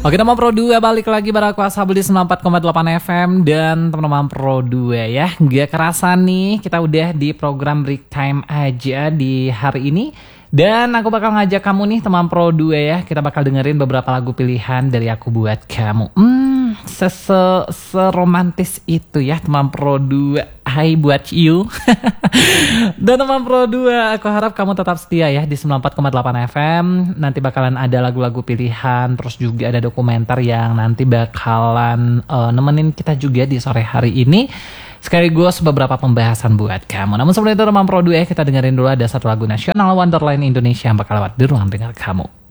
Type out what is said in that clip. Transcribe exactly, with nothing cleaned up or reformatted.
Oke teman Pro dua, balik lagi bareng aku Ashabul di sembilan puluh empat koma delapan F M. Dan teman-teman Pro dua ya, gak kerasa nih kita udah di program Break Time aja di hari ini. Dan aku bakal ngajak kamu nih teman Pro dua ya, kita bakal dengerin beberapa lagu pilihan dari aku buat kamu. Hmm, seromantis itu ya teman Pro dua. Hai buat you. Dan teman Pro dua, aku harap kamu tetap setia ya di sembilan puluh empat koma delapan F M. Nanti bakalan ada lagu-lagu pilihan, terus juga ada dokumenter yang nanti bakalan uh, nemenin kita juga di sore hari ini. Sekaligus beberapa pembahasan buat kamu. Namun sebelum itu teman Pro dua, kita dengerin dulu ada satu lagu nasional Wonderland Indonesia yang bakal lewat di ruang dengar kamu.